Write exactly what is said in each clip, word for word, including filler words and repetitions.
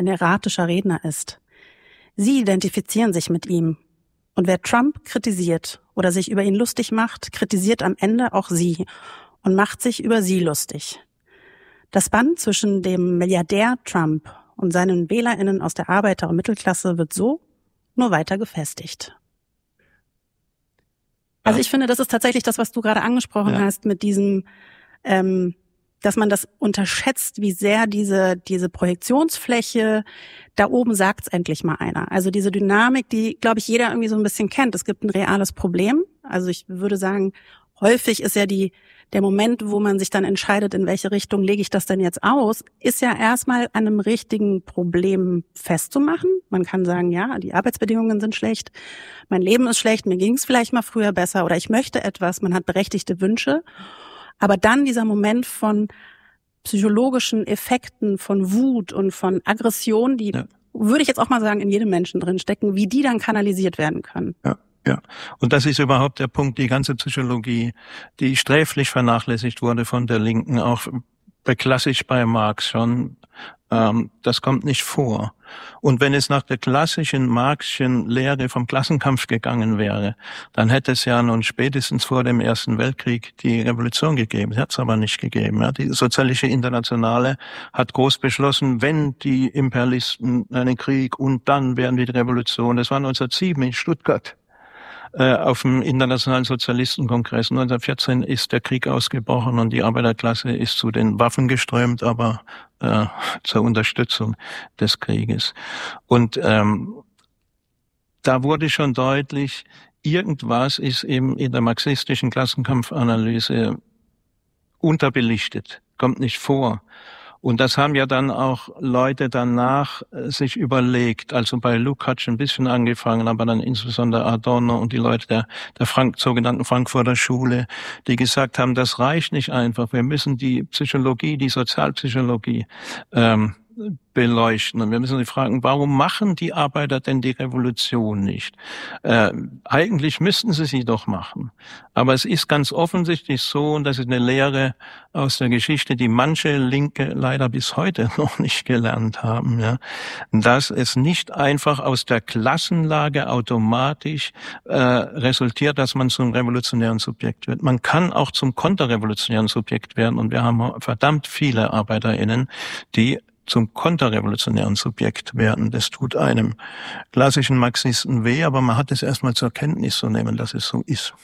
ein erratischer Redner ist. Sie identifizieren sich mit ihm. Und wer Trump kritisiert oder sich über ihn lustig macht, kritisiert am Ende auch sie und macht sich über sie lustig. Das Band zwischen dem Milliardär Trump und seinen WählerInnen aus der Arbeiter- und Mittelklasse wird so nur weiter gefestigt. Also ich finde, das ist tatsächlich das, was du gerade angesprochen ja. hast mit diesem, ähm, dass man das unterschätzt, wie sehr diese diese Projektionsfläche, da oben sagt's endlich mal einer. Also diese Dynamik, die, glaube ich, jeder irgendwie so ein bisschen kennt. Es gibt ein reales Problem. Also ich würde sagen, häufig ist ja die der Moment, wo man sich dann entscheidet, in welche Richtung lege ich das denn jetzt aus, ist ja erstmal an einem richtigen Problem festzumachen. Man kann sagen, ja, die Arbeitsbedingungen sind schlecht, mein Leben ist schlecht, mir ging es vielleicht mal früher besser oder ich möchte etwas, man hat berechtigte Wünsche. Aber dann dieser Moment von psychologischen Effekten, von Wut und von Aggression, die, ja. würde ich jetzt auch mal sagen, in jedem Menschen drin stecken, wie die dann kanalisiert werden können. Ja. Ja, und das ist überhaupt der Punkt, die ganze Psychologie, die sträflich vernachlässigt wurde von der Linken, auch bei klassisch bei Marx schon, ähm, das kommt nicht vor. Und wenn es nach der klassischen Marxischen Lehre vom Klassenkampf gegangen wäre, dann hätte es ja nun spätestens vor dem Ersten Weltkrieg die Revolution gegeben. Sie hat es aber nicht gegeben. Ja. Die Sozialistische Internationale hat groß beschlossen, wenn die Imperialisten einen Krieg und dann wären wir die Revolution. Das war neunzehnhundertsieben in Stuttgart. Auf dem Internationalen Sozialistenkongress neunzehnhundertvierzehn ist der Krieg ausgebrochen und die Arbeiterklasse ist zu den Waffen geströmt, aber äh, zur Unterstützung des Krieges. Und ähm, da wurde schon deutlich, irgendwas ist eben in der marxistischen Klassenkampfanalyse unterbelichtet, kommt nicht vor. Und das haben ja dann auch Leute danach sich überlegt, also bei Lukács ein bisschen angefangen, aber dann insbesondere Adorno und die Leute der, der Frank, sogenannten Frankfurter Schule, die gesagt haben, das reicht nicht einfach, wir müssen die Psychologie, die Sozialpsychologie ähm, beleuchten. Und wir müssen sie fragen, warum machen die Arbeiter denn die Revolution nicht? Äh, eigentlich müssten sie sie doch machen. Aber es ist ganz offensichtlich so, und das ist eine Lehre aus der Geschichte, die manche Linke leider bis heute noch nicht gelernt haben, ja, dass es nicht einfach aus der Klassenlage automatisch äh, resultiert, dass man zum revolutionären Subjekt wird. Man kann auch zum konterrevolutionären Subjekt werden, und wir haben verdammt viele ArbeiterInnen, die zum konterrevolutionären Subjekt werden. Das tut einem klassischen Marxisten weh, aber man hat es erstmal zur Kenntnis zu nehmen, dass es so ist.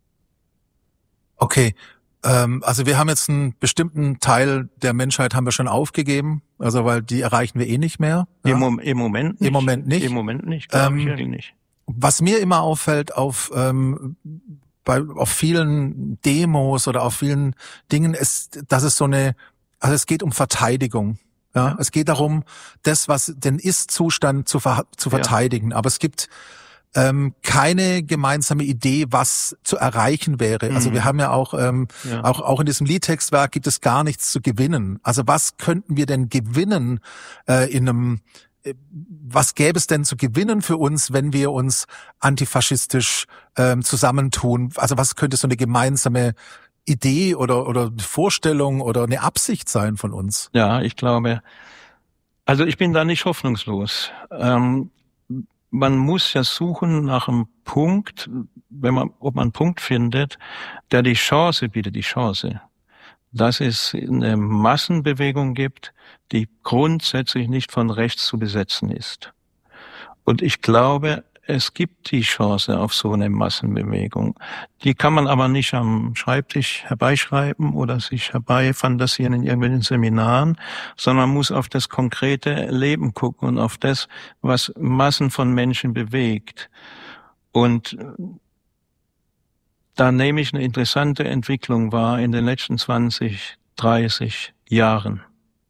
Okay, ähm, also wir haben jetzt einen bestimmten Teil der Menschheit haben wir schon aufgegeben, also weil die erreichen wir eh nicht mehr. Ja? Im, Im Moment nicht. Im Moment nicht. Im Moment nicht, glaube ich ähm, nicht. Was mir immer auffällt auf ähm, bei auf vielen Demos oder auf vielen Dingen ist, dass es so eine, also es geht um Verteidigung. Ja, ja, es geht darum, das, was den Ist-Zustand zu, ver- zu verteidigen. Ja. Aber es gibt ähm, keine gemeinsame Idee, was zu erreichen wäre. Mhm. Also wir haben ja auch, ähm, ja. auch auch in diesem Liedtextwerk gibt es gar nichts zu gewinnen. Also was könnten wir denn gewinnen äh, in einem, äh, was gäbe es denn zu gewinnen für uns, wenn wir uns antifaschistisch ähm, zusammentun? Also was könnte so eine gemeinsame Idee oder oder Vorstellung oder eine Absicht sein von uns? Ja, ich glaube, also ich bin da nicht hoffnungslos. Ähm, man muss ja suchen nach einem Punkt, wenn man, ob man einen Punkt findet, der die Chance bietet, die Chance, dass es eine Massenbewegung gibt, die grundsätzlich nicht von rechts zu besetzen ist. Und ich glaube, es gibt die Chance auf so eine Massenbewegung. Die kann man aber nicht am Schreibtisch herbeischreiben oder sich herbeifantasieren in irgendwelchen Seminaren, sondern man muss auf das konkrete Leben gucken und auf das, was Massen von Menschen bewegt. Und da nehme ich eine interessante Entwicklung wahr in den letzten zwanzig, dreißig Jahren.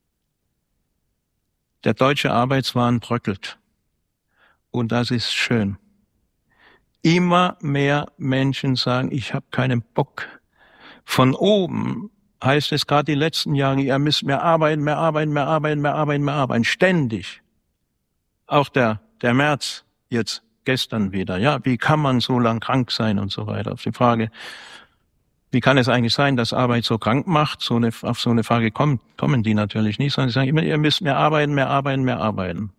Der deutsche Arbeitswahn bröckelt. Und das ist schön. Immer mehr Menschen sagen, ich habe keinen Bock. Von oben heißt es gerade die letzten Jahre, ihr müsst mehr arbeiten, mehr arbeiten, mehr arbeiten, mehr arbeiten, mehr arbeiten. Ständig. Auch der, der Merz jetzt gestern wieder. Ja, wie kann man so lang krank sein und so weiter. Auf die Frage, wie kann es eigentlich sein, dass Arbeit so krank macht? So eine, auf so eine Frage kommen, kommen die natürlich nicht, sondern sie sagen immer, ihr müsst mehr arbeiten, mehr arbeiten, mehr arbeiten.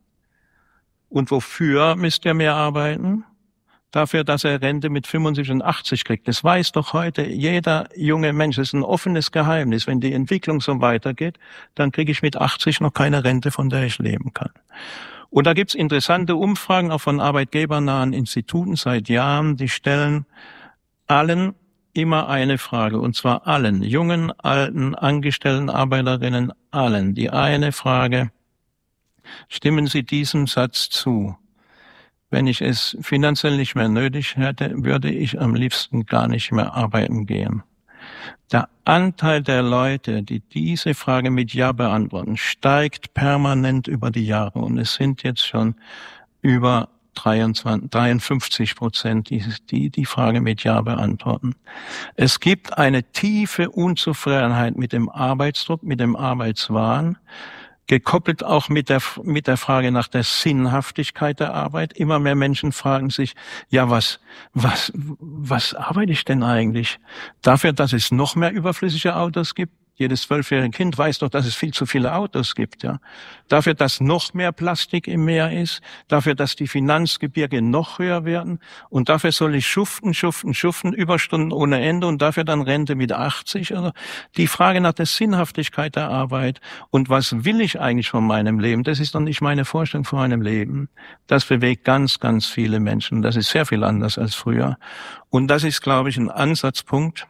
Und wofür müsst ihr mehr arbeiten? Dafür, dass er Rente mit fünfundsiebzig und achtzig kriegt. Das weiß doch heute jeder junge Mensch. Das ist ein offenes Geheimnis. Wenn die Entwicklung so weitergeht, dann kriege ich mit achtzig noch keine Rente, von der ich leben kann. Und da gibt's interessante Umfragen, auch von arbeitgebernahen Instituten seit Jahren, die stellen allen immer eine Frage, und zwar allen, jungen, alten, Angestellten, Arbeiterinnen, allen, die eine Frage: Stimmen Sie diesem Satz zu? Wenn ich es finanziell nicht mehr nötig hätte, würde ich am liebsten gar nicht mehr arbeiten gehen. Der Anteil der Leute, die diese Frage mit Ja beantworten, steigt permanent über die Jahre, und es sind jetzt schon über dreiundzwanzig, dreiundfünfzig Prozent, die, die die Frage mit Ja beantworten. Es gibt eine tiefe Unzufriedenheit mit dem Arbeitsdruck, mit dem Arbeitswahn, gekoppelt auch mit der, mit der Frage nach der Sinnhaftigkeit der Arbeit. Immer mehr Menschen fragen sich, ja, was, was, was arbeite ich denn eigentlich? Dafür, dass es noch mehr überflüssige Autos gibt. Jedes zwölfjährige Kind weiß doch, dass es viel zu viele Autos gibt, ja. Dafür, dass noch mehr Plastik im Meer ist, dafür, dass die Finanzgebirge noch höher werden, und dafür soll ich schuften, schuften, schuften, Überstunden ohne Ende, und dafür dann Rente mit achtzig. Also die Frage nach der Sinnhaftigkeit der Arbeit und was will ich eigentlich von meinem Leben, das ist doch nicht meine Vorstellung von meinem Leben. Das bewegt ganz, ganz viele Menschen. Das ist sehr viel anders als früher. Und das ist, glaube ich, ein Ansatzpunkt.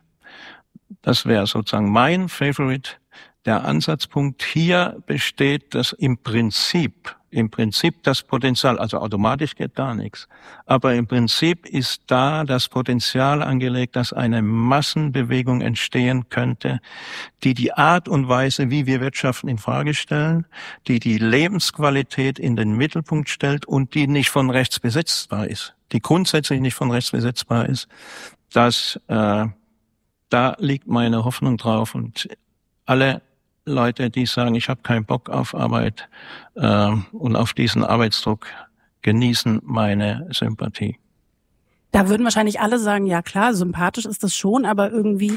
Das wäre sozusagen mein Favorite. Der Ansatzpunkt hier besteht, dass im Prinzip, im Prinzip das Potenzial, also automatisch geht gar nichts, aber im Prinzip ist da das Potenzial angelegt, dass eine Massenbewegung entstehen könnte, die die Art und Weise, wie wir wirtschaften, in Frage stellen, die die Lebensqualität in den Mittelpunkt stellt und die nicht von rechts besetzbar ist, die grundsätzlich nicht von rechts besetzbar ist, dass äh, da liegt meine Hoffnung drauf, und alle Leute, die sagen, ich habe keinen Bock auf Arbeit äh, und auf diesen Arbeitsdruck, genießen meine Sympathie. Da würden wahrscheinlich alle sagen, ja klar, sympathisch ist das schon, aber irgendwie...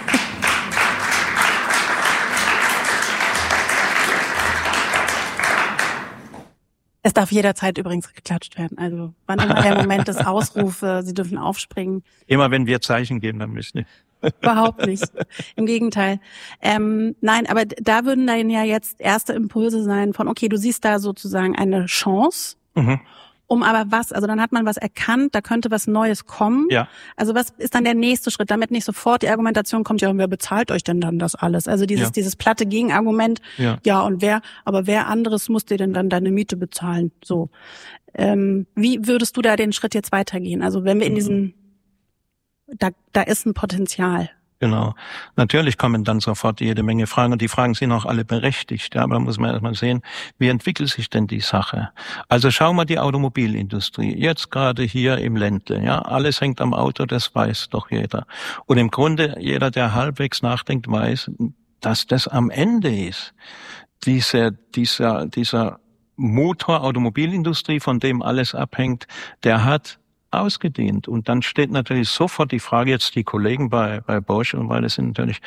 Es darf jederzeit übrigens geklatscht werden. Also wann immer der Moment des Ausrufes, Sie dürfen aufspringen. Immer wenn wir Zeichen geben, dann müssen wir. Überhaupt nicht. Im Gegenteil. Ähm, nein, aber da würden dann ja jetzt erste Impulse sein von, okay, du siehst da sozusagen eine Chance. Mhm. Um aber was, also dann hat man was erkannt, da könnte was Neues kommen. Ja. Also was ist dann der nächste Schritt, damit nicht sofort die Argumentation kommt, ja, und wer bezahlt euch denn dann das alles? Also dieses ja. dieses platte Gegenargument, ja. ja, und wer, aber wer anderes muss dir denn dann deine Miete bezahlen? So. Ähm, wie würdest du da den Schritt jetzt weitergehen? Also wenn wir in diesen, da, da ist ein Potenzial. Genau. Natürlich kommen dann sofort jede Menge Fragen, und die Fragen sind auch alle berechtigt. Ja, aber da muss man erstmal sehen, wie entwickelt sich denn die Sache? Also schau mal die Automobilindustrie. Jetzt gerade hier im Ländle. Ja, alles hängt am Auto, das weiß doch jeder. Und im Grunde jeder, der halbwegs nachdenkt, weiß, dass das am Ende ist. Diese, dieser, dieser Motor Automobilindustrie, von dem alles abhängt, der hat ausgedehnt. Und dann steht natürlich sofort die Frage, jetzt die Kollegen bei, bei Bosch und weil das sind natürlich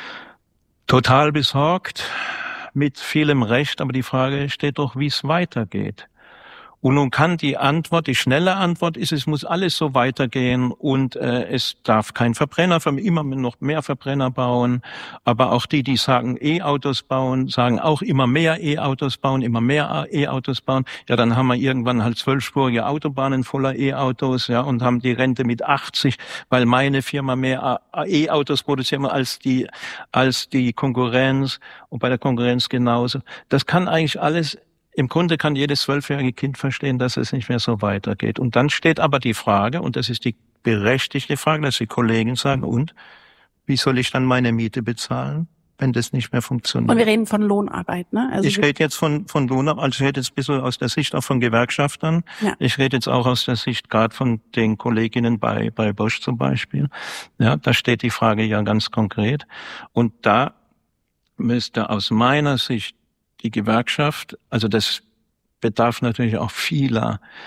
total besorgt, mit vielem Recht, aber die Frage steht doch, wie es weitergeht. Und nun kann die Antwort, die schnelle Antwort ist, es muss alles so weitergehen und äh, es darf kein Verbrenner, immer noch mehr Verbrenner bauen. Aber auch die, die sagen E-Autos bauen, sagen auch immer mehr E-Autos bauen, immer mehr E-Autos bauen. Ja, dann haben wir irgendwann halt zwölfspurige Autobahnen voller E-Autos, ja, und haben die Rente mit achtzig, weil meine Firma mehr E-Autos produziert als die als die Konkurrenz und bei der Konkurrenz genauso. Das kann eigentlich alles. Im Grunde kann jedes zwölfjährige Kind verstehen, dass es nicht mehr so weitergeht. Und dann steht aber die Frage, und das ist die berechtigte Frage, dass die Kollegen sagen, und wie soll ich dann meine Miete bezahlen, wenn das nicht mehr funktioniert? Und wir reden von Lohnarbeit, ne? Also ich rede jetzt von von Lohnarbeit, also ich rede jetzt ein bisschen aus der Sicht auch von Gewerkschaftern. Ja. Ich rede jetzt auch aus der Sicht gerade von den Kolleginnen bei bei Bosch zum Beispiel. Ja, da steht die Frage ja ganz konkret. Und da müsste aus meiner Sicht die Gewerkschaft, also das bedarf natürlich auch vieler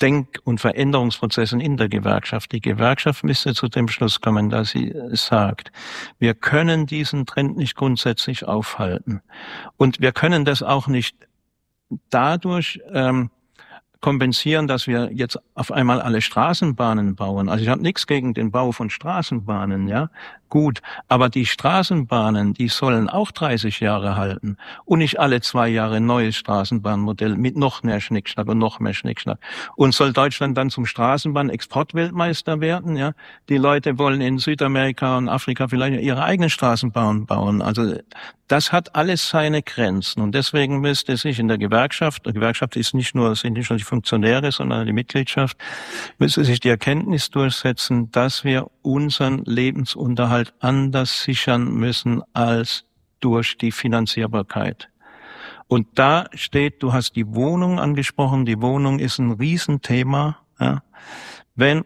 Denk- und Veränderungsprozessen in der Gewerkschaft. Die Gewerkschaft müsste zu dem Schluss kommen, dass sie sagt, wir können diesen Trend nicht grundsätzlich aufhalten. Und wir können das auch nicht dadurch ähm, kompensieren, dass wir jetzt auf einmal alle Straßenbahnen bauen. Also ich habe nichts gegen den Bau von Straßenbahnen, ja, gut. Aber die Straßenbahnen, die sollen auch dreißig Jahre halten und nicht alle zwei Jahre ein neues Straßenbahnmodell mit noch mehr Schnickschnack und noch mehr Schnickschnack. Und soll Deutschland dann zum Straßenbahn-Exportweltmeister werden, ja? Die Leute wollen in Südamerika und Afrika vielleicht ihre eigenen Straßenbahnen bauen. Also das hat alles seine Grenzen und deswegen müsste sich in der Gewerkschaft, die Gewerkschaft ist nicht nur, sind nicht nur die Funktionäre, sondern die Mitgliedschaft, müsste sich die Erkenntnis durchsetzen, dass wir unseren Lebensunterhalt anders sichern müssen als durch die Finanzierbarkeit. Und da steht, du hast die Wohnung angesprochen, die Wohnung ist ein Riesenthema. Ja. Wenn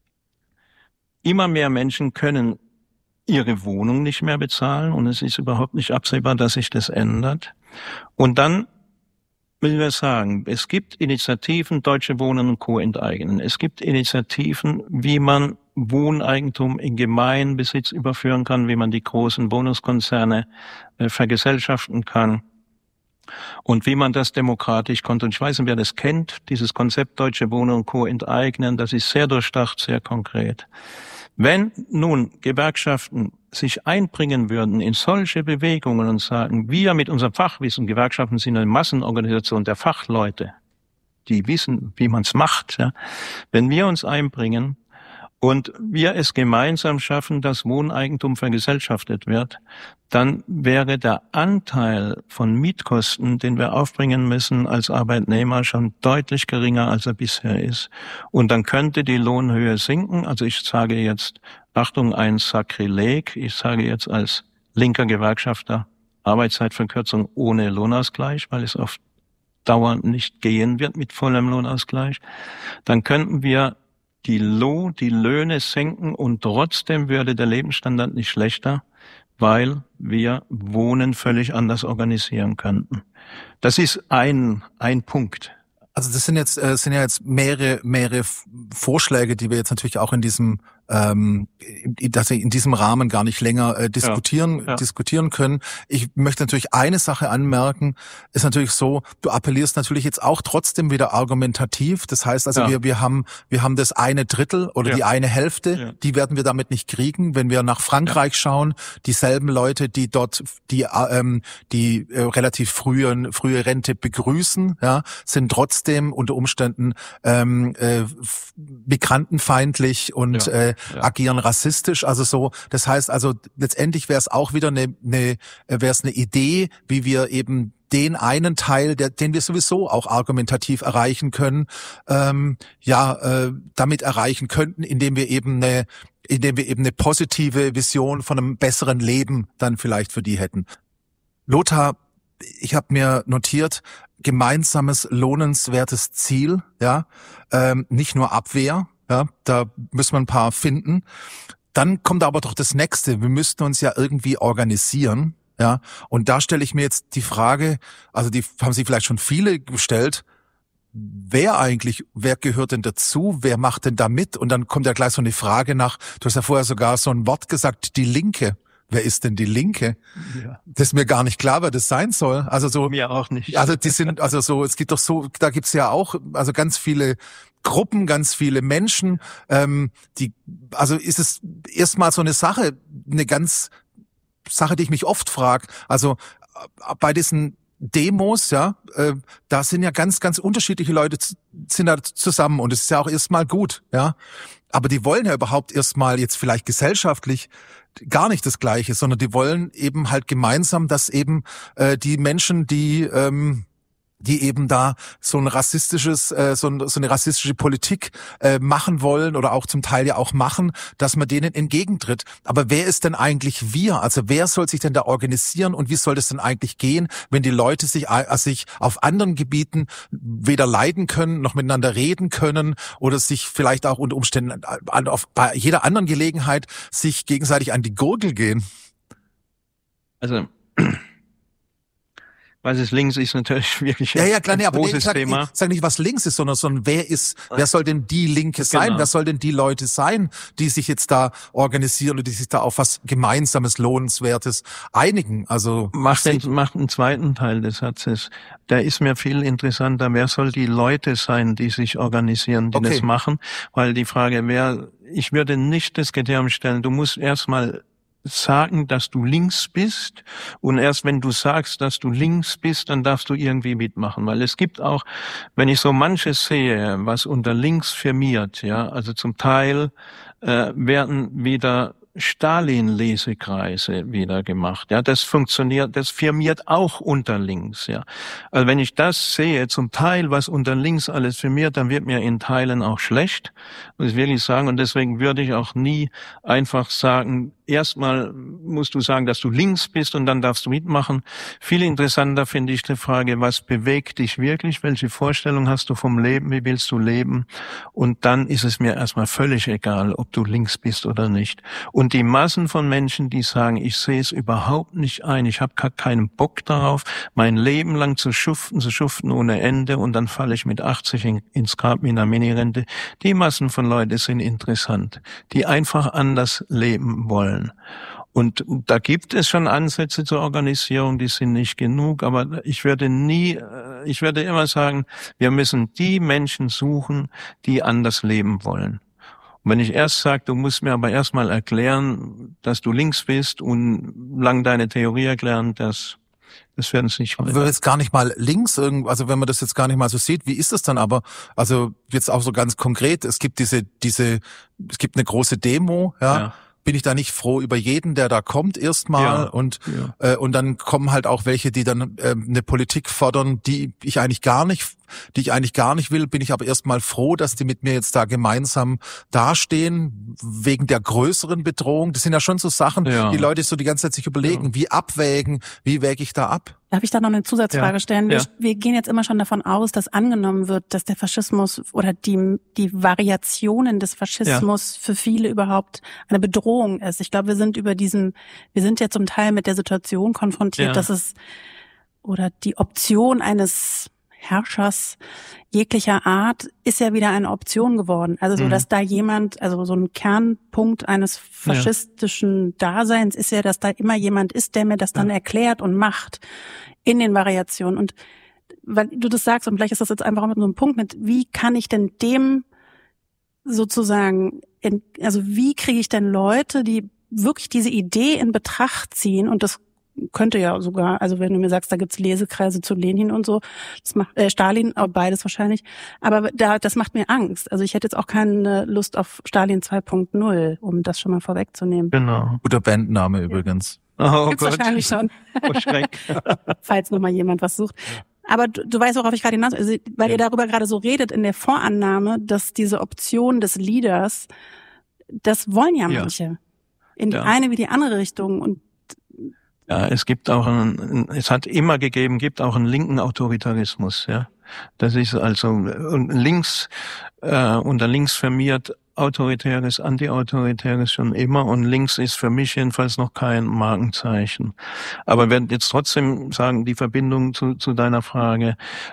immer mehr Menschen können ihre Wohnung nicht mehr bezahlen und es ist überhaupt nicht absehbar, dass sich das ändert. Und dann will wir sagen, es gibt Initiativen, Deutsche Wohnen und Co. enteignen. Es gibt Initiativen, wie man Wohneigentum in Gemeinbesitz überführen kann, wie man die großen Wohnungskonzerne äh, vergesellschaften kann und wie man das demokratisch konnte. Und ich weiß nicht, wer das kennt, dieses Konzept Deutsche Wohnen und Co. enteignen, das ist sehr durchdacht, sehr konkret. Wenn nun Gewerkschaften sich einbringen würden in solche Bewegungen und sagen, wir mit unserem Fachwissen, Gewerkschaften sind eine Massenorganisation der Fachleute, die wissen, wie man es macht, ja. Wenn wir uns einbringen und wir es gemeinsam schaffen, dass Wohneigentum vergesellschaftet wird, dann wäre der Anteil von Mietkosten, den wir aufbringen müssen als Arbeitnehmer, schon deutlich geringer, als er bisher ist. Und dann könnte die Lohnhöhe sinken. Also ich sage jetzt, Achtung, ein Sakrileg. Ich sage jetzt als linker Gewerkschafter Arbeitszeitverkürzung ohne Lohnausgleich, weil es auf Dauer nicht gehen wird mit vollem Lohnausgleich. Dann könnten wir die Lohn, die Löhne senken und trotzdem würde der Lebensstandard nicht schlechter, weil wir Wohnen völlig anders organisieren könnten. Das ist ein, ein Punkt. Also das sind jetzt, äh, sind ja jetzt mehrere, mehrere Vorschläge, die wir jetzt natürlich auch in diesem, ähm, dass wir in diesem Rahmen gar nicht länger äh, diskutieren, ja, ja. diskutieren können. Ich möchte natürlich eine Sache anmerken, ist natürlich so, du appellierst natürlich jetzt auch trotzdem wieder argumentativ. Das heißt also, ja. wir, wir haben, wir haben das eine Drittel oder ja. die eine Hälfte, ja. die werden wir damit nicht kriegen. Wenn wir nach Frankreich ja. schauen, dieselben Leute, die dort die, ähm, die äh, relativ frühe, frühe Rente begrüßen, ja, sind trotzdem unter Umständen ähm, äh, migrantenfeindlich und ja. äh, Ja. agieren rassistisch, also so. Das heißt also, letztendlich wäre es auch wieder eine, eine wäre es eine Idee, wie wir eben den einen Teil, der, den wir sowieso auch argumentativ erreichen können, ähm, ja, äh, damit erreichen könnten, indem wir eben eine, indem wir eben eine positive Vision von einem besseren Leben dann vielleicht für die hätten. Lothar, ich habe mir notiert, gemeinsames lohnenswertes Ziel, ja, ähm, nicht nur Abwehr. Ja, da müssen wir ein paar finden. Dann kommt aber doch das Nächste. Wir müssten uns ja irgendwie organisieren. Ja, und da stelle ich mir jetzt die Frage, also die haben sich vielleicht schon viele gestellt, wer eigentlich, wer gehört denn dazu? Wer macht denn da mit? Und dann kommt ja gleich so eine Frage nach, du hast ja vorher sogar so ein Wort gesagt, die Linke. Wer ist denn die Linke? Ja. Das ist mir gar nicht klar, wer das sein soll. Also so. Mir auch nicht. Also die sind, also so, es gibt doch so, da gibt's ja auch, also ganz viele Gruppen, ganz viele Menschen, ähm, die, also ist es erstmal so eine Sache, eine ganz Sache, die ich mich oft frage. Also bei diesen Demos, ja, äh, da sind ja ganz, ganz unterschiedliche Leute sind da zusammen und es ist ja auch erstmal gut, ja. Aber die wollen ja überhaupt erstmal jetzt vielleicht gesellschaftlich gar nicht das Gleiche, sondern die wollen eben halt gemeinsam, dass eben äh, die Menschen, die ähm, die eben da so ein rassistisches, äh, so, ein, so eine rassistische Politik äh, machen wollen oder auch zum Teil ja auch machen, dass man denen entgegentritt. Aber wer ist denn eigentlich wir? Also wer soll sich denn da organisieren und wie soll das denn eigentlich gehen, wenn die Leute sich, äh, sich auf anderen Gebieten weder leiden können, noch miteinander reden können oder sich vielleicht auch unter Umständen an, auf, bei jeder anderen Gelegenheit sich gegenseitig an die Gurgel gehen? Also Was ist links, ist natürlich wirklich ja, ja, klar, ein nee, aber großes nee, ich sag, Thema. Ich sage nicht, was links ist, sondern, sondern wer ist, wer soll denn die Linke sein? Genau. Wer soll denn die Leute sein, die sich jetzt da organisieren oder die sich da auf was Gemeinsames, Lohnenswertes einigen? Also Macht den, macht einen zweiten Teil des Satzes. Der ist mir viel interessanter. Wer soll die Leute sein, die sich organisieren, die Okay. das machen? Weil die Frage, wer, ich würde nicht das Kriterium stellen, du musst erstmal sagen, dass du links bist, und erst wenn du sagst, dass du links bist, dann darfst du irgendwie mitmachen, weil es gibt auch, wenn ich so manches sehe, was unter links firmiert, ja, also zum Teil äh, werden wieder Stalin-Lesekreise wieder gemacht. Ja, das funktioniert, das firmiert auch unter links, ja. Also wenn ich das sehe, zum Teil, was unter links alles firmiert, dann wird mir in Teilen auch schlecht, muss ich wirklich sagen, und deswegen würde ich auch nie einfach sagen, erstmal musst du sagen, dass du links bist und dann darfst du mitmachen. Viel interessanter finde ich die Frage, was bewegt dich wirklich? Welche Vorstellung hast du vom Leben? Wie willst du leben? Und dann ist es mir erstmal völlig egal, ob du links bist oder nicht. Und die Massen von Menschen, die sagen, ich sehe es überhaupt nicht ein, ich habe gar keinen Bock darauf, mein Leben lang zu schuften, zu schuften ohne Ende, und dann falle ich mit achtzig in, ins Grab mit einer Minirente. Die Massen von Leuten sind interessant, die einfach anders leben wollen. Und da gibt es schon Ansätze zur Organisierung, die sind nicht genug, aber ich würde nie, ich würde immer sagen, wir müssen die Menschen suchen, die anders leben wollen. Und wenn ich erst sage, du musst mir aber erstmal erklären, dass du links bist und lang deine Theorie erklären, das Das werden es nicht. Wenn wir jetzt gar nicht mal links, also wenn man das jetzt gar nicht mal so sieht, wie ist das dann aber? Also jetzt auch so ganz konkret, es gibt diese, diese, es gibt eine große Demo, ja. ja. Bin ich da nicht froh über jeden, der da kommt erstmal ja, und ja. Äh, und dann kommen halt auch welche, die dann äh, eine Politik fordern, die ich eigentlich gar nicht, die ich eigentlich gar nicht will. Bin ich aber erstmal froh, dass die mit mir jetzt da gemeinsam dastehen wegen der größeren Bedrohung. Das sind ja schon so Sachen, ja. die Leute so die ganze Zeit sich überlegen, ja. wie abwägen, wie wäge ich da ab? Darf ich da noch eine Zusatzfrage ja. stellen? Wir, ja. wir gehen jetzt immer schon davon aus, dass angenommen wird, dass der Faschismus oder die, die Variationen des Faschismus ja. für viele überhaupt eine Bedrohung ist. Ich glaube, wir sind über diesen, wir sind ja zum Teil mit der Situation konfrontiert, ja. dass es, oder die Option eines Herrschers jeglicher Art ist ja wieder eine Option geworden. Also so, mhm. dass da jemand, also so ein Kernpunkt eines faschistischen ja. Daseins ist ja, dass da immer jemand ist, der mir das dann ja. erklärt und macht in den Variationen. Und weil du das sagst, und vielleicht ist das jetzt einfach so ein Punkt mit, wie kann ich denn dem sozusagen, in, also wie kriege ich denn Leute, die wirklich diese Idee in Betracht ziehen, und das könnte ja sogar, also wenn du mir sagst, da gibt's Lesekreise zu Lenin und so, das macht äh, Stalin, beides wahrscheinlich, aber da das macht mir Angst. Also ich hätte jetzt auch keine Lust auf Stalin zwei Punkt null, um das schon mal vorwegzunehmen. Genau. Guter Bandname übrigens. Oh, gibt's Gott. Wahrscheinlich schon. Oh, Schreck. Falls noch mal jemand was sucht. Aber du, du weißt, worauf ich gerade hinaus, also, weil ja. ihr darüber gerade so redet in der Vorannahme, dass diese Option des Leaders, das wollen ja manche. Ja. In die ja. eine wie die andere Richtung. Und ja, es gibt auch einen, es hat immer gegeben, gibt auch einen linken Autoritarismus, ja. Das ist also links, äh, unter links firmiert autoritäres, antiautoritäres schon immer, und links ist für mich jedenfalls noch kein Markenzeichen. Aber wir werden jetzt trotzdem sagen, die Verbindung zu, zu deiner Frage,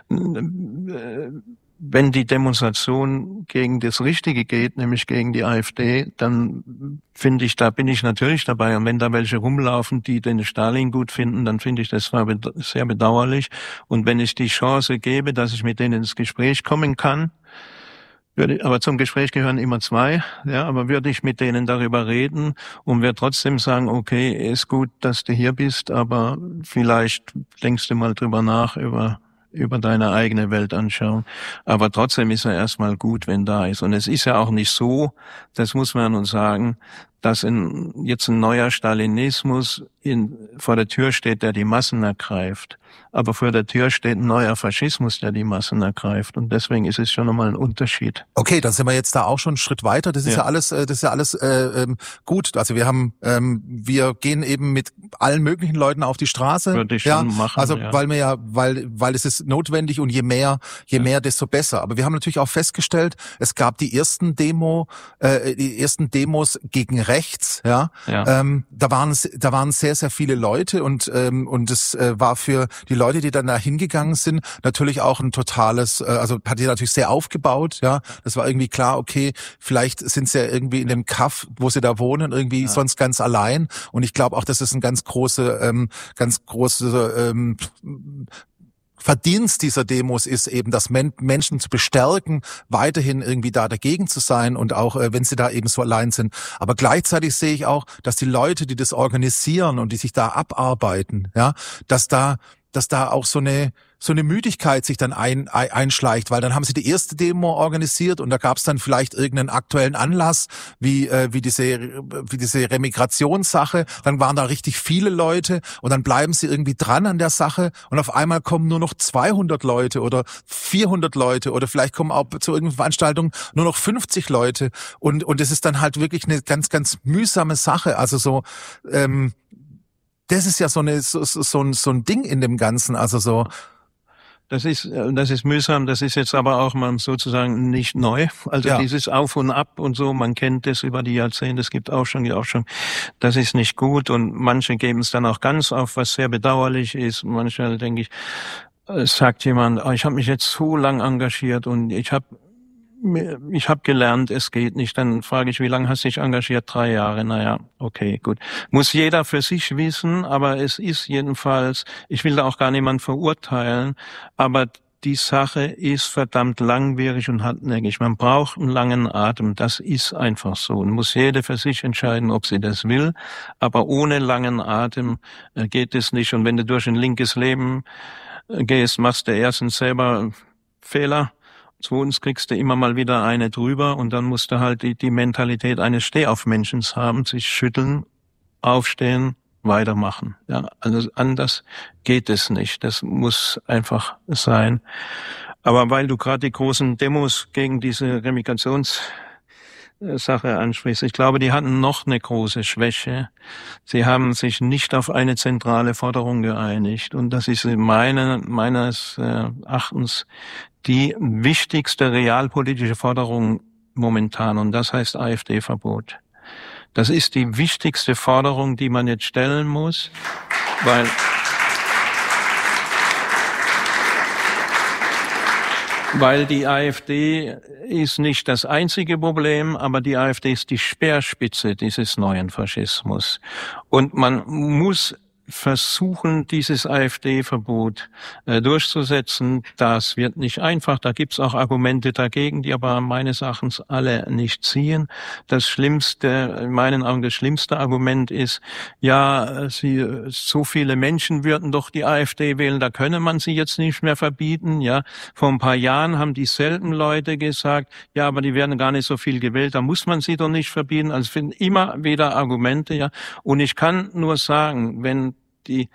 äh, wenn die Demonstration gegen das Richtige geht, nämlich gegen die AfD, dann finde ich, da bin ich natürlich dabei. Und wenn da welche rumlaufen, die den Stalin gut finden, dann finde ich das sehr bedauerlich. Und wenn ich die Chance gebe, dass ich mit denen ins Gespräch kommen kann, würde, aber zum Gespräch gehören immer zwei, ja, aber würde ich mit denen darüber reden und würde trotzdem sagen, okay, ist gut, dass du hier bist, aber vielleicht denkst du mal drüber nach, über über deine eigene Weltanschauung. Aber trotzdem ist er erstmal gut, wenn da ist. Und es ist ja auch nicht so, das muss man nun sagen, dass in, jetzt ein neuer Stalinismus in, vor der Tür steht, der die Massen ergreift. Aber vor der Tür steht ein neuer Faschismus, der die Massen ergreift. Und deswegen ist es schon nochmal ein Unterschied. Okay, dann sind wir jetzt da auch schon einen Schritt weiter. Das ist ja, ja alles, das ist ja alles äh, ähm, gut. Also wir haben, ähm, wir gehen eben mit allen möglichen Leuten auf die Straße. Würde ich ja, schon machen. Also ja. weil wir ja, weil, weil es ist notwendig, und je mehr, je ja. mehr, desto besser. Aber wir haben natürlich auch festgestellt, es gab die ersten Demo, äh, die ersten Demos gegen Rechts. rechts, ja, ja. Ähm, da waren da waren sehr sehr viele Leute und ähm, und es äh, war für die Leute, die dann da hingegangen sind, natürlich auch ein totales, äh, also hat die natürlich sehr aufgebaut, ja. Das war irgendwie klar, okay, vielleicht sind sie ja irgendwie in dem Kaff, wo sie da wohnen, irgendwie ja. sonst ganz allein. Und ich glaube auch, das ist ein ganz große, ähm, ganz große ähm, Verdienst dieser Demos ist eben, das Men- Menschen zu bestärken, weiterhin irgendwie da dagegen zu sein und auch, äh, wenn sie da eben so allein sind. Aber gleichzeitig sehe ich auch, dass die Leute, die das organisieren und die sich da abarbeiten, ja, dass da, dass da auch so eine so eine Müdigkeit sich dann ein, ein, einschleicht, weil dann haben sie die erste Demo organisiert und da gab es dann vielleicht irgendeinen aktuellen Anlass, wie äh, wie diese wie diese Remigrationssache, dann waren da richtig viele Leute und dann bleiben sie irgendwie dran an der Sache und auf einmal kommen nur noch zweihundert Leute oder vierhundert Leute oder vielleicht kommen auch zu irgendeiner Veranstaltung nur noch fünfzig Leute und und es ist dann halt wirklich eine ganz ganz mühsame Sache, also so ähm, das ist ja so eine so, so, ein, so ein Ding in dem Ganzen, also so. Das ist, das ist mühsam, das ist jetzt aber auch mal sozusagen nicht neu. Also ja. Dieses Auf und Ab und so, man kennt das über die Jahrzehnte, es gibt auch schon, auch schon, das ist nicht gut und manche geben es dann auch ganz auf, was sehr bedauerlich ist. Manchmal denke ich, es sagt jemand, oh, ich habe mich jetzt so lang engagiert und ich habe Ich habe gelernt, es geht nicht. Dann frage ich, wie lange hast du dich engagiert? Drei Jahre. Naja, okay, gut. Muss jeder für sich wissen, aber es ist jedenfalls, ich will da auch gar niemanden verurteilen, aber die Sache ist verdammt langwierig und hartnäckig. Man braucht einen langen Atem. Das ist einfach so. Und muss jeder für sich entscheiden, ob sie das will. Aber ohne langen Atem geht es nicht. Und wenn du durch ein linkes Leben gehst, machst du erstens selber Fehler. Zweitens kriegst du immer mal wieder eine drüber und dann musst du halt die, die Mentalität eines Stehaufmenschen haben, sich schütteln, aufstehen, weitermachen. Ja, also anders geht es nicht. Das muss einfach sein. Aber weil du gerade die großen Demos gegen diese Remigrationssache ansprichst, ich glaube, die hatten noch eine große Schwäche. Sie haben sich nicht auf eine zentrale Forderung geeinigt und das ist meine, meines Erachtens die wichtigste realpolitische Forderung momentan, und das heißt AfD-Verbot. Das ist die wichtigste Forderung, die man jetzt stellen muss, weil weil die AfD ist nicht das einzige Problem, aber die AfD ist die Speerspitze dieses neuen Faschismus. Und man muss versuchen, dieses AfD-Verbot äh, durchzusetzen. Das wird nicht einfach. Da gibt's auch Argumente dagegen, die aber meines Erachtens alle nicht ziehen. Das Schlimmste, in meinen Augen das schlimmste Argument ist, ja, sie, so viele Menschen würden doch die AfD wählen, da könne man sie jetzt nicht mehr verbieten. Ja, vor ein paar Jahren haben dieselben Leute gesagt, ja, aber die werden gar nicht so viel gewählt, da muss man sie doch nicht verbieten. Also finden immer wieder Argumente, ja. Und ich kann nur sagen, wenn die,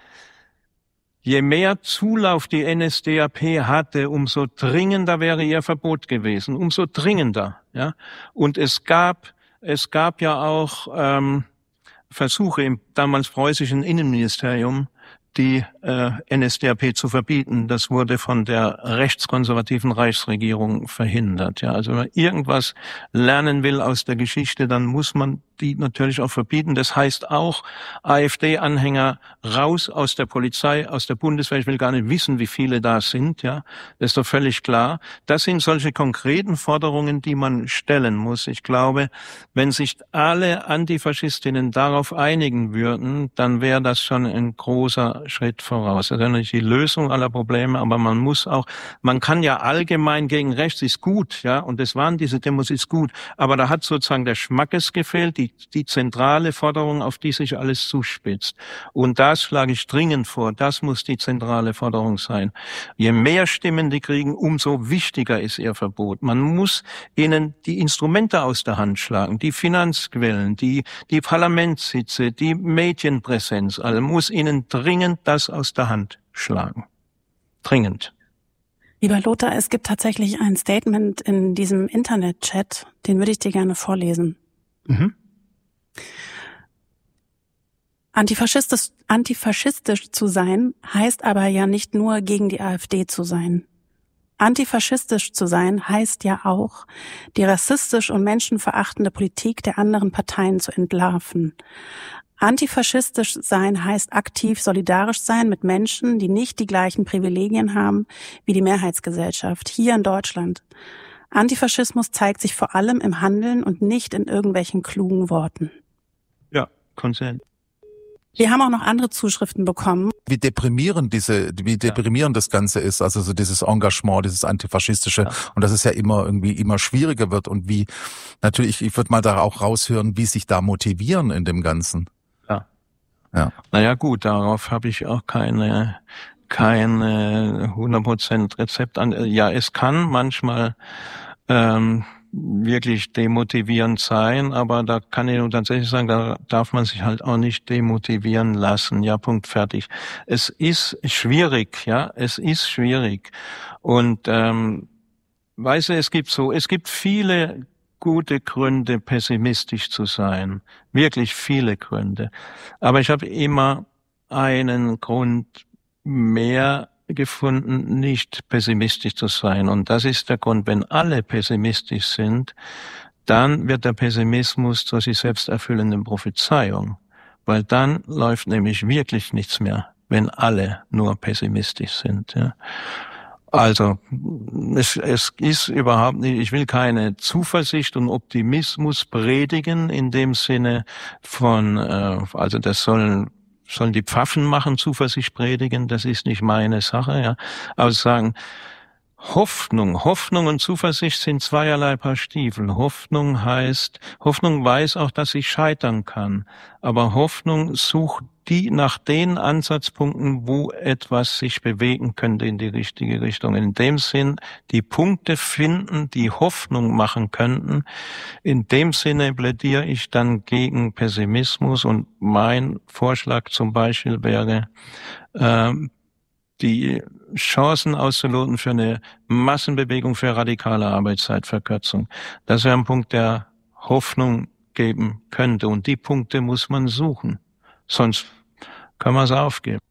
je mehr Zulauf die N S D A P hatte, umso dringender wäre ihr Verbot gewesen, umso dringender, ja. Und es gab, es gab ja auch ähm, Versuche im damals preußischen Innenministerium, die äh, N S D A P zu verbieten. Das wurde von der rechtskonservativen Reichsregierung verhindert. Ja, also wenn man irgendwas lernen will aus der Geschichte, dann muss man die natürlich auch verbieten. Das heißt auch, AfD-Anhänger raus aus der Polizei, aus der Bundeswehr. Ich will gar nicht wissen, wie viele da sind. Ja, das ist doch völlig klar. Das sind solche konkreten Forderungen, die man stellen muss. Ich glaube, wenn sich alle Antifaschistinnen darauf einigen würden, dann wäre das schon ein großer Schritt voraus. Das ist ja nicht die Lösung aller Probleme, aber man muss auch, man kann ja allgemein gegen rechts ist gut, ja, und das waren diese Demos ist gut, aber da hat sozusagen der Schmackes gefehlt, die, die zentrale Forderung, auf die sich alles zuspitzt. Und das schlage ich dringend vor, das muss die zentrale Forderung sein. Je mehr Stimmen die kriegen, umso wichtiger ist ihr Verbot. Man muss ihnen die Instrumente aus der Hand schlagen, die Finanzquellen, die, die Parlamentssitze, die Medienpräsenz, also muss ihnen dringend das aus der Hand schlagen. Dringend. Lieber Lothar, es gibt tatsächlich ein Statement in diesem Internet-Chat, den würde ich dir gerne vorlesen. Mhm. Antifaschistisch, antifaschistisch zu sein, heißt aber ja nicht nur gegen die AfD zu sein. Antifaschistisch zu sein heißt ja auch, die rassistisch und menschenverachtende Politik der anderen Parteien zu entlarven. Antifaschistisch sein heißt aktiv solidarisch sein mit Menschen, die nicht die gleichen Privilegien haben wie die Mehrheitsgesellschaft hier in Deutschland. Antifaschismus zeigt sich vor allem im Handeln und nicht in irgendwelchen klugen Worten. Ja, Konsens. Wir haben auch noch andere Zuschriften bekommen. Wie deprimierend diese, wie deprimierend das Ganze ist, also so dieses Engagement, dieses Antifaschistische, ja. Und dass es ja immer irgendwie immer schwieriger wird und wie, natürlich, ich würde mal da auch raushören, wie sich da motivieren in dem Ganzen. Ja. Ja. Naja gut, darauf habe ich auch keine, keine hundert Prozent Rezept an. Ja, es kann manchmal, ähm, wirklich demotivierend sein, aber da kann ich nur tatsächlich sagen, da darf man sich halt auch nicht demotivieren lassen. Ja, Punkt, fertig. Es ist schwierig, ja, es ist schwierig. Und ähm, weißt du, es gibt so, es gibt viele gute Gründe, pessimistisch zu sein. Wirklich viele Gründe. Aber ich habe immer einen Grund mehr gefunden, nicht pessimistisch zu sein. Und das ist der Grund, wenn alle pessimistisch sind, dann wird der Pessimismus zur sich selbst erfüllenden Prophezeiung. Weil dann läuft nämlich wirklich nichts mehr, wenn alle nur pessimistisch sind. Ja. Also, es, es ist überhaupt nicht, ich will keine Zuversicht und Optimismus predigen in dem Sinne von, äh, also das sollen sollen die Pfaffen machen, Zuversicht predigen, das ist nicht meine Sache, ja. Aber sagen, Hoffnung, Hoffnung und Zuversicht sind zweierlei Paar Stiefel. Hoffnung heißt, Hoffnung weiß auch, dass ich scheitern kann. Aber Hoffnung sucht die nach den Ansatzpunkten, wo etwas sich bewegen könnte in die richtige Richtung. In dem Sinn, die Punkte finden, die Hoffnung machen könnten. In dem Sinne plädiere ich dann gegen Pessimismus und mein Vorschlag zum Beispiel wäre, ähm, die Chancen auszuloten für eine Massenbewegung für radikale Arbeitszeitverkürzung. Das wäre ein Punkt, der Hoffnung geben könnte. Und die Punkte muss man suchen. Sonst kann man es aufgeben.